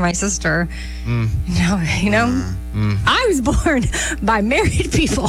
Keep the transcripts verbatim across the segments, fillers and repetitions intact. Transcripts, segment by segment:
my sister. Mm. You know, you know Mm. I was born by married people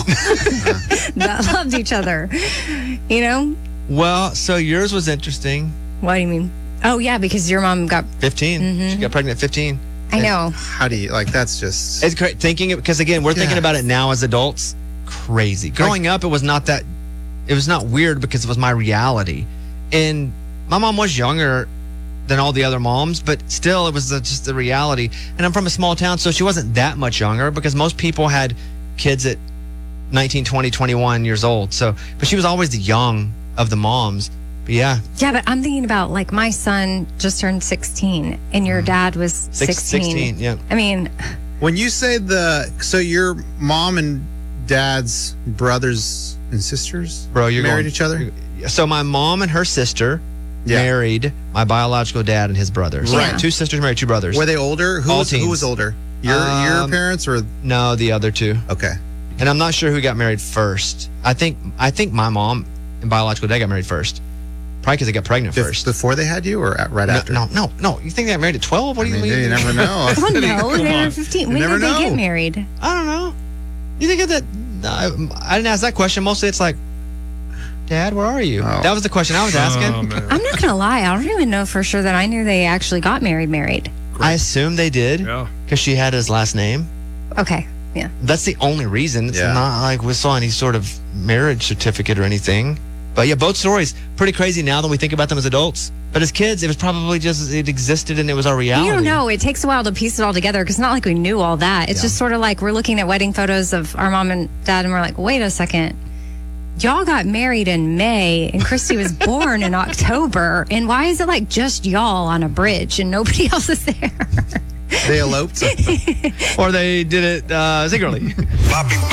that loved each other. You know? Well, so yours was interesting. What do you mean? Oh, yeah, because your mom got... fifteen. Mm-hmm. She got pregnant at fifteen. I know. How do you, like, that's just... It's great thinking it, because again, we're Yeah. thinking about it now as adults. Crazy. Growing up, it was not that, it was not weird because it was my reality. And my mom was younger than all the other moms, but still, it was uh, just the reality. And I'm from a small town, so she wasn't that much younger because most people had kids at nineteen, twenty, twenty-one years old. So, but she was always the young of the moms. But yeah. Yeah, but I'm thinking about, like, my son just turned sixteen, and your dad was Six, sixteen. sixteen, yeah. I mean... When you say the... So your mom and dad's brothers and sisters Bro, you're married going, each other? So my mom and her sister Yeah. married my biological dad and his brothers. Right. Yeah. Two sisters married two brothers. Were they older? Who All was, who teens. was older? Your your Um, parents or... No, the other two. Okay. And I'm not sure who got married first. I think I think my mom and biological dad got married first. Probably because they got pregnant Bef- first. Before they had you or at- right no, after? no, no, no. You think they got married at twelve? What I do you mean, mean? you never know. Oh, no, Come they were on. fifteen. You When never did they get know. married? I don't know. You think of that? No, I didn't ask that question. Mostly it's like, Dad, where are you? Oh. That was the question I was asking. Oh, man. I'm not going to lie. I don't even know for sure that I knew they actually got married married. I assume they did Yeah. because she had his last name. Okay, yeah. That's the only reason. It's Yeah. not like we saw any sort of marriage certificate or anything. But yeah, both stories pretty crazy now that we think about them as adults. But as kids, it was probably just it existed and it was our reality. You don't know. It takes a while to piece it all together because it's not like we knew all that. It's Yeah. just sort of like we're looking at wedding photos of our mom and dad, and we're like, wait a second. Y'all got married in May, and Christy was born in October. And why is it like just y'all on a bridge and nobody else is there? They eloped? Or they did it uh, secretly. Bobby